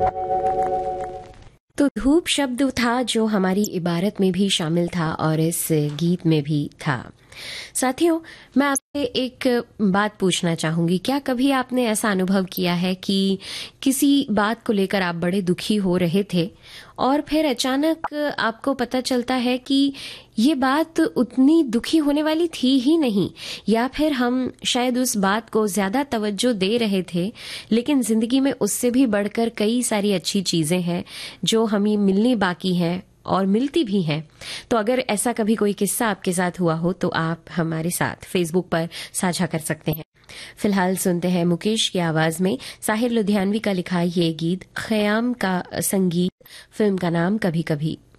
तो धूप शब्द था जो हमारी इबारत में भी शामिल था और इस गीत में भी था। साथियों, मैं आपसे एक बात पूछना चाहूंगी, क्या कभी आपने ऐसा अनुभव किया है कि किसी बात को लेकर आप बड़े दुखी हो रहे थे और फिर अचानक आपको पता चलता है कि ये बात उतनी दुखी होने वाली थी ही नहीं, या फिर हम शायद उस बात को ज्यादा तवज्जो दे रहे थे, लेकिन जिंदगी में उससे भी बढ़कर कई सारी अच्छी चीजें हैं जो हमें मिलनी बाकी हैं और मिलती भी हैं। तो अगर ऐसा कभी कोई किस्सा आपके साथ हुआ हो तो आप हमारे साथ फेसबुक पर साझा कर सकते हैं। फिलहाल सुनते हैं मुकेश की आवाज में साहिर लुधियानवी का लिखा ये गीत, ख़याम का संगीत, फिल्म का नाम कभी कभी।